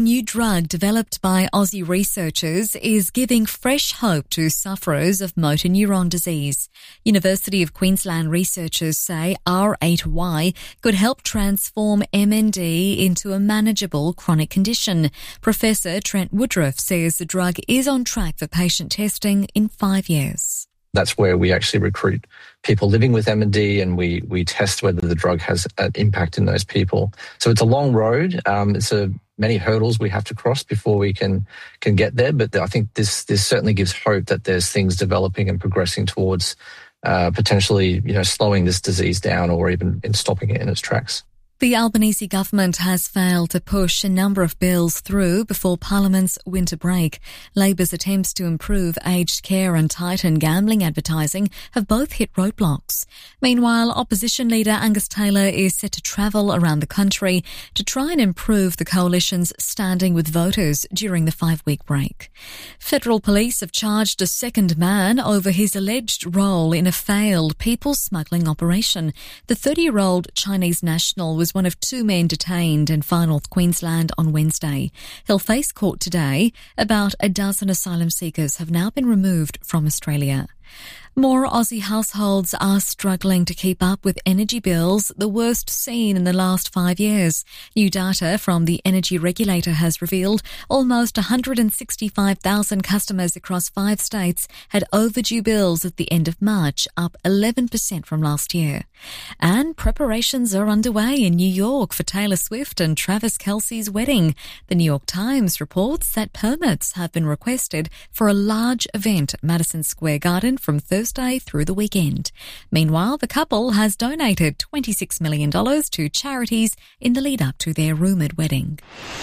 New drug developed by Aussie researchers is giving fresh hope to sufferers of motor neuron disease. University of Queensland researchers say R8Y could help transform MND into a manageable chronic condition. Professor Trent Woodruff says the drug is on track for patient testing in 5 years. That's where we actually recruit people living with MND and we test whether the drug has an impact in those people. So it's a long road. It's many hurdles we have to cross before we can get there. But I think this certainly gives hope that there's things developing and progressing towards potentially, slowing this disease down or even in stopping it in its tracks. The Albanese government has failed to push a number of bills through before Parliament's winter break. Labor's attempts to improve aged care and tighten gambling advertising have both hit roadblocks. Meanwhile, opposition leader Angus Taylor is set to travel around the country to try and improve the coalition's standing with voters during the 5-week break. Federal police have charged a second man over his alleged role in a failed people smuggling operation. The 30-year-old Chinese national was one of 2 men detained in far north Queensland on Wednesday. He'll face court today. About a dozen asylum seekers have now been removed from Australia. More Aussie households are struggling to keep up with energy bills, the worst seen in the last 5 years. New data from the energy regulator has revealed almost 165,000 customers across 5 states had overdue bills at the end of March, up 11% from last year. And preparations are underway in New York for Taylor Swift and Travis Kelce's wedding. The New York Times reports that permits have been requested for a large event at Madison Square Garden from Thursday through the weekend. Meanwhile, the couple has donated $26 million to charities in the lead up to their rumoured wedding.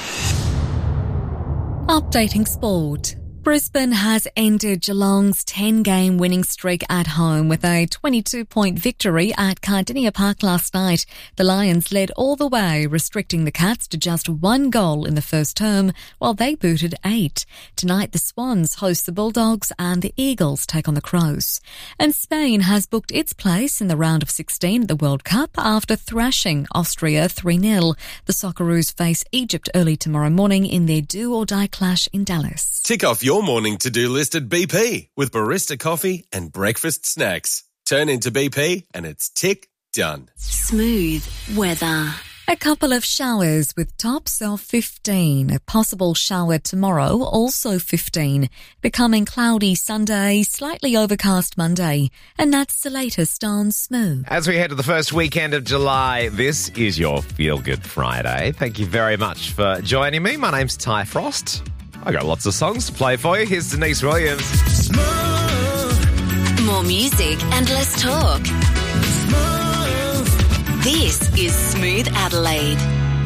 Updating sport. Brisbane has ended Geelong's 10-game winning streak at home with a 22-point victory at Cardinia Park last night. The Lions led all the way, restricting the Cats to just 1 goal in the first term, while they booted 8. Tonight, the Swans host the Bulldogs and the Eagles take on the Crows. And Spain has booked its place in the round of 16 at the World Cup after thrashing Austria 3-0. The Socceroos face Egypt early tomorrow morning in their do-or-die clash in Dallas. Tick off your morning to-do list at BP with barista coffee and breakfast snacks. Turn into BP and it's tick done. Smooth weather. A couple of showers with tops of 15. A possible shower tomorrow, also 15. Becoming cloudy Sunday, slightly overcast Monday. And that's the latest on Smooth. As we head to the first weekend of July, this is your Feel Good Friday. Thank you very much for joining me. My name's Ty Frost. I got lots of songs to play for you. Here's Denise Williams. Smooth. More music and less talk. Smooth. This is Smooth Adelaide.